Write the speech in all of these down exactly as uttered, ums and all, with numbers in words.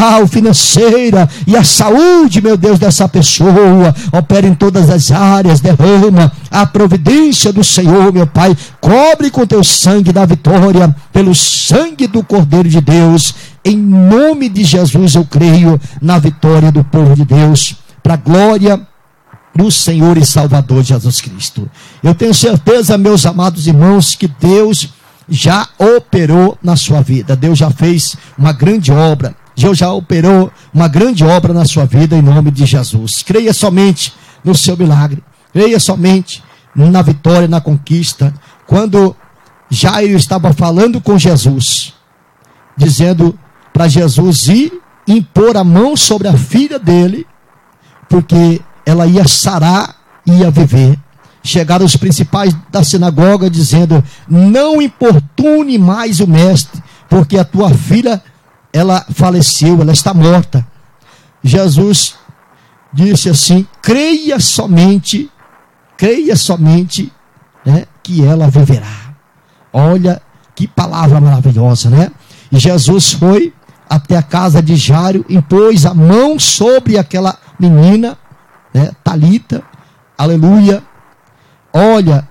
financeira e a saúde, meu Deus, dessa pessoa. Opera em todas as áreas, derrama a providência do Senhor, meu Pai. Cobre com teu sangue da vitória, pelo sangue do Cordeiro de Deus. Em nome de Jesus eu creio na vitória do povo de Deus, para a glória do Senhor e Salvador Jesus Cristo. Eu tenho certeza, meus amados irmãos, que Deus já operou na sua vida. Deus já fez uma grande obra. Deus já operou uma grande obra na sua vida, em nome de Jesus. Creia somente no seu milagre. Creia somente na vitória, na conquista. Quando Jairo estava falando com Jesus, dizendo para Jesus ir impor a mão sobre a filha dele, porque ela ia sarar e ia viver. Chegaram os principais da sinagoga dizendo: não importune mais o mestre, porque a tua filha, ela faleceu, ela está morta. Jesus disse assim: creia somente, creia somente, né, que ela viverá. Olha que palavra maravilhosa, né? E Jesus foi até a casa de Jairo, impôs a mão sobre aquela menina, né, Talita, aleluia. Olha,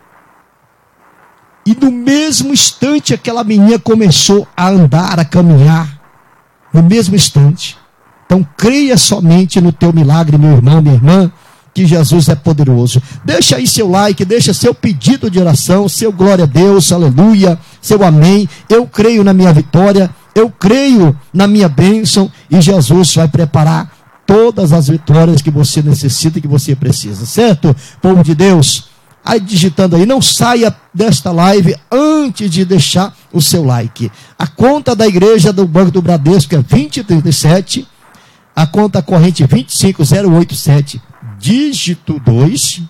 e no mesmo instante aquela menina começou a andar, a caminhar, no mesmo instante. Então creia somente no teu milagre, meu irmão, minha irmã, que Jesus é poderoso. Deixa aí seu like, deixa seu pedido de oração, seu glória a Deus, aleluia, seu amém. Eu creio na minha vitória, eu creio na minha bênção, e Jesus vai preparar todas as vitórias que você necessita e que você precisa, certo? Povo de Deus, aí digitando aí, não saia desta live antes de deixar o seu like. A conta da igreja do Banco do Bradesco é vinte trinta e sete, a conta corrente vinte e cinco zero oito sete, dígito dois,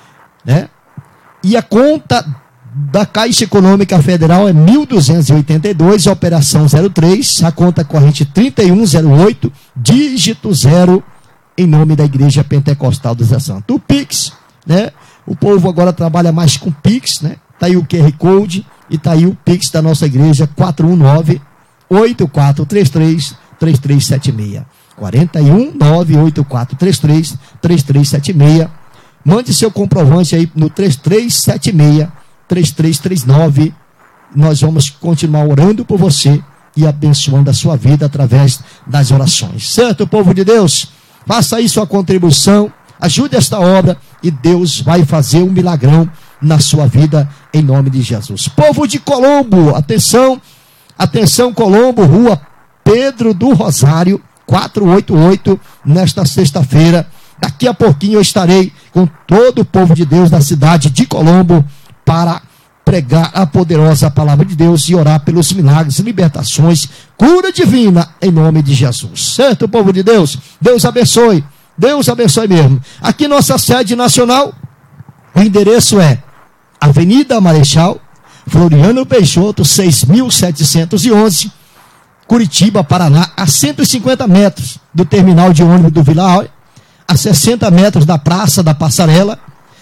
né? E a conta da Caixa Econômica Federal é mil duzentos e oitenta e dois, a operação zero três, a conta corrente trinta e um zero oito, dígito zero, em nome da Igreja Pentecostal do Zé Santo. O Pix, né? O povo agora trabalha mais com Pix, né? Está aí o Q R Code e está aí o Pix da nossa igreja, quatro um nove, oito quatro três três, três três sete seis. quatro um nove, oito quatro três três, três três sete seis. Mande seu comprovante aí no três três sete seis, três três três nove. Nós vamos continuar orando por você e abençoando a sua vida através das orações. Certo, povo de Deus? Faça aí sua contribuição, ajude esta obra e Deus vai fazer um milagrão na sua vida, em nome de Jesus. Povo de Colombo, atenção, atenção Colombo, rua Pedro do Rosário, quatrocentos e oitenta e oito, nesta sexta-feira. Daqui a pouquinho eu estarei com todo o povo de Deus da cidade de Colombo para pregar a poderosa palavra de Deus e orar pelos milagres, libertações, cura divina, em nome de Jesus. Certo, povo de Deus? Deus abençoe. Deus abençoe mesmo. Aqui nossa sede nacional, o endereço é Avenida Marechal Floriano Peixoto, seis mil setecentos e onze, Curitiba, Paraná, a cento e cinquenta metros do terminal de ônibus do Vila Áurea, a sessenta metros da Praça da Passarela,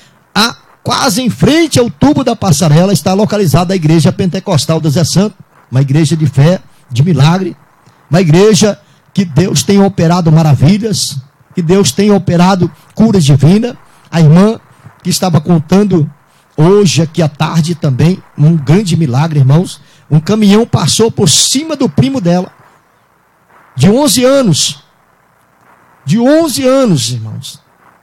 a quase em frente ao tubo da passarela está localizada a Igreja Pentecostal do Zé Santo, uma igreja de fé, de milagre, uma igreja que Deus tem operado maravilhas, que Deus tem operado cura divina. A irmã que estava contando hoje aqui à tarde também, um grande milagre, irmãos. Um caminhão passou por cima do primo dela, de onze anos, de onze anos, irmãos.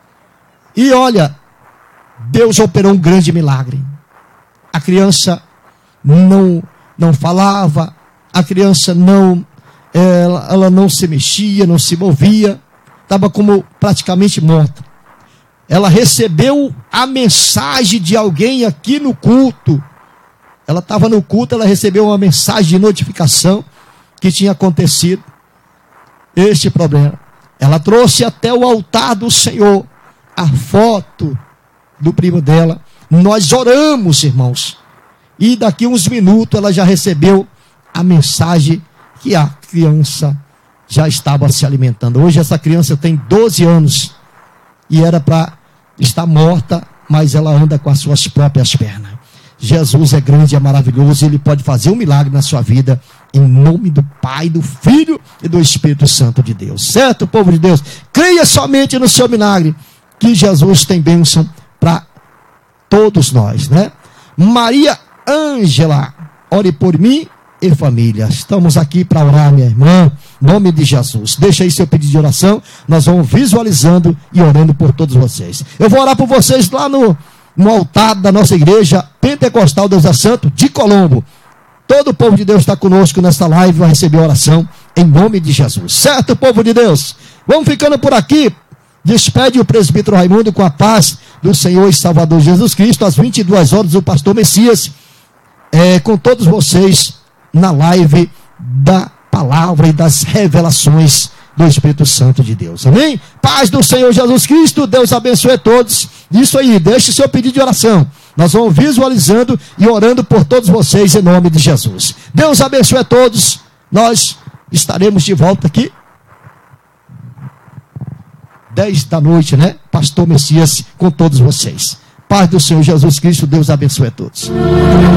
E olha, Deus operou um grande milagre. A criança não, não falava, a criança não, ela, ela não se mexia, não se movia, estava como praticamente morta. Ela recebeu a mensagem de alguém aqui no culto. Ela estava no culto, ela recebeu uma mensagem de notificação que tinha acontecido este problema. Ela trouxe até o altar do Senhor a foto do primo dela. Nós oramos, irmãos, e daqui uns minutos ela já recebeu a mensagem que a criança já estava se alimentando. Hoje essa criança tem doze anos e era para estar morta, mas ela anda com as suas próprias pernas. Jesus é grande, é maravilhoso, Ele pode fazer um milagre na sua vida, Em nome do Pai, do Filho e do Espírito Santo de Deus. Certo, povo de Deus? Creia somente no seu milagre, que Jesus tem bênção para todos nós, né? Maria Ângela, ore por mim e família. Estamos aqui para orar, minha irmã, em nome de Jesus. Deixa aí seu pedido de oração, nós vamos visualizando e orando por todos vocês. Eu vou orar por vocês lá no, no altar da nossa igreja Pentecostal Deus é Santo de Colombo. Todo o povo de Deus está conosco nesta live, vai receber oração em nome de Jesus. Certo, povo de Deus? Vamos ficando por aqui. Despede o presbítero Raimundo com a paz do Senhor e Salvador Jesus Cristo. Às vinte e duas horas, o pastor Messias, é, com todos vocês, na live da palavra e das revelações do Espírito Santo de Deus. Amém? Paz do Senhor Jesus Cristo. Deus abençoe a todos. Isso aí, deixe seu pedido de oração. Nós vamos visualizando e orando por todos vocês em nome de Jesus. Deus abençoe a todos. Nós estaremos de volta aqui dez da noite, né? Pastor Messias com todos vocês. Paz do Senhor Jesus Cristo. Deus abençoe a todos.